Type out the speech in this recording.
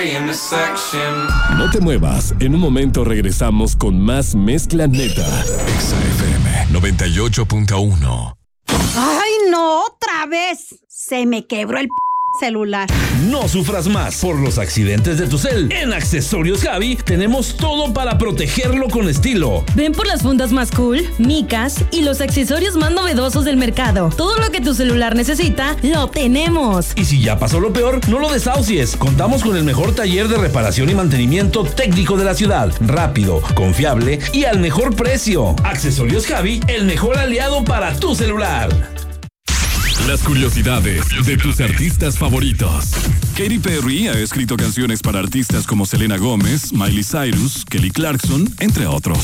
No te muevas, en un momento regresamos con más Mezcla Neta. Exa FM 98.1. ¡Ay, no! ¡Otra vez! Se me quebró el celular. No sufras más por los accidentes de tu cel. En Accesorios Javi tenemos todo para protegerlo con estilo. Ven por las fundas más cool, micas y los accesorios más novedosos del mercado. Todo lo que tu celular necesita, lo tenemos. Y si ya pasó lo peor, no lo desahucies. Contamos con el mejor taller de reparación y mantenimiento técnico de la ciudad. Rápido, confiable y al mejor precio. Accesorios Javi, el mejor aliado para tu celular. Las curiosidades de tus artistas favoritos. Katy Perry ha escrito canciones para artistas como Selena Gómez, Miley Cyrus, Kelly Clarkson, entre otros.